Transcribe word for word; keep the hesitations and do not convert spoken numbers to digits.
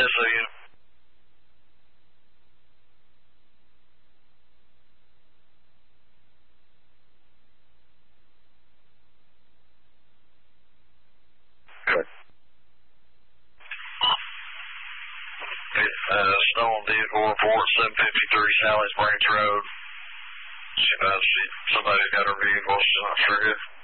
S O unit. Good. Uh, stolen vehicle report, seven fifty-three Sally's Branch Road. She knows she, somebody got her vehicle, she's not sure who.